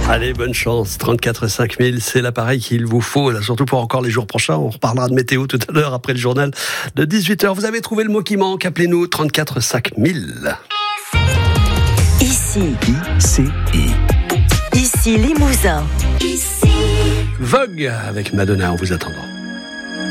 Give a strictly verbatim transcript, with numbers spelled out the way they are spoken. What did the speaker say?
Allez, bonne chance. trente-quatre cinq mille, c'est l'appareil qu'il vous faut, là, surtout pour encore les jours prochains. On reparlera de météo tout à l'heure après le journal de dix-huit heures. Vous avez trouvé le mot qui manque, appelez-nous trente-quatre cinq mille. Ici. I C I. Ici Limousin. Vogue avec Madonna en vous attendant.